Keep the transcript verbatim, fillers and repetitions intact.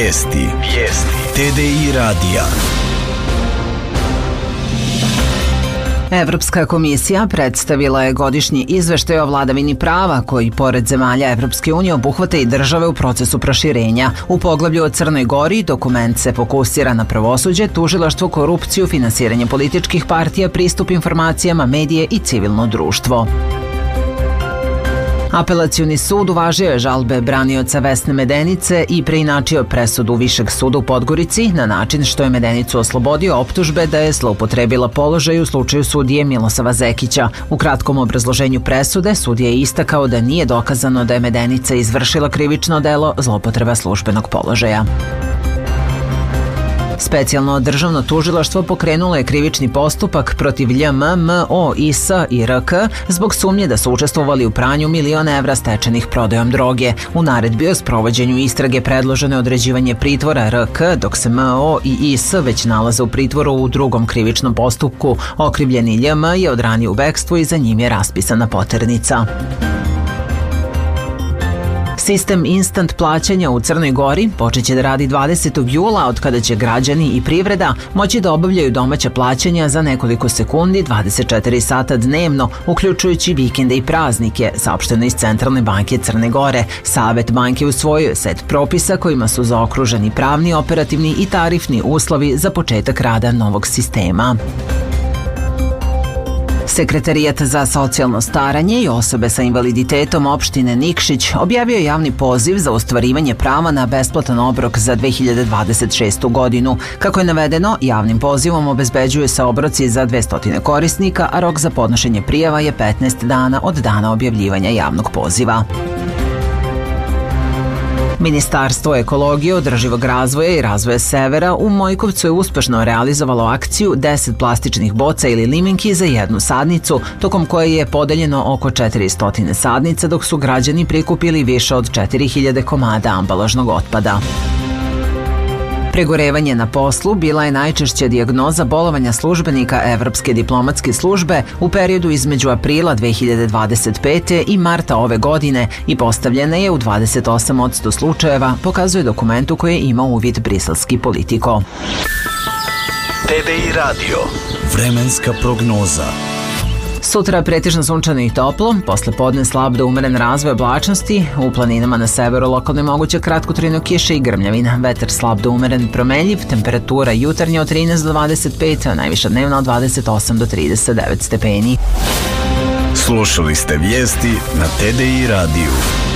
Vijesti. Vijesti. T D I radija. Evropska komisija predstavila je godišnji izveštaj o vladavini prava koji, pored zemalja Evropske unije, obuhvata i države u procesu proširenja. U poglavlju o Crnoj Gori dokument se fokusira na pravosuđe, tužilaštvo, korupciju, finansiranje političkih partija, pristup informacijama, medije i civilno društvo. Apelacioni sud uvažio je žalbe branioca Vesne Medenice i preinačio presudu Višeg suda u Podgorici na način što je Medenicu oslobodio optužbe da je zloupotrebila položaj u slučaju sudije Milosava Zekića. U kratkom obrazloženju presude sudija je istakao da nije dokazano da je Medenica izvršila krivično delo zloupotreba službenog položaja. Specijalno državno tužilaštvo pokrenulo je krivični postupak protiv L M, M O, I S i R K zbog sumnje da su učestvovali u pranju miliona evra stečenih prodajom droge. U naredbi o sprovođenju istrage predloženo je određivanje pritvora R K, dok se M O i I S već nalaze u pritvoru u drugom krivičnom postupku. Okrivljeni L M je od ranije u bekstvu i za njim je raspisana poternica. Sistem instant plaćanja u Crnoj Gori počeće da radi dvadesetog jula, od kada će građani i privreda moći da obavljaju domaća plaćanja za nekoliko sekundi dvadeset četiri sata dnevno, uključujući vikende i praznike, saopšteno iz Centralne banke Crne Gore. Savet banke usvojio je set propisa kojima su zaokruženi pravni, operativni i tarifni uslovi za početak rada novog sistema. Sekretarijat za socijalno staranje i osobe sa invaliditetom opštine Nikšić objavio je javni poziv za ostvarivanje prava na besplatan obrok za dve hiljade dvadeset šestu godinu. Kako je navedeno, javnim pozivom obezbeđuju se obroci za dvesta korisnika, a rok za podnošenje prijava je petnaest dana od dana objavljivanja javnog poziva. Ministarstvo ekologije, održivog razvoja i razvoja severa u Mojkovcu je uspešno realizovalo akciju deset plastičnih boca ili limenki za jednu sadnicu, tokom koje je podeljeno oko četiristo sadnica, dok su građani prikupili više od četiri hiljade komada ambalažnog otpada. Pregorevanje na poslu bila je najčešća dijagnoza bolovanja službenika Evropske diplomatske službe u periodu između aprila dve hiljade dvadeset pete i marta ove godine i postavljena je u dvadeset osam posto slučajeva, pokazuje dokument u koji ima uvid briselski Politico. T D I radio. Vremenska prognoza. Sutra pretežno sunčano i toplo, posle podne slab do umeren razvoj oblačnosti, u planinama na severu lokalno je moguća kratkotrajna kiša i grmljavina, vetar slab do umeren promenljiv, temperatura jutarnja od trinaest do dvadeset pet, a najviša dnevna od dvadeset osam do trideset devet stepeni. Slušali ste vijesti na T D I radiju.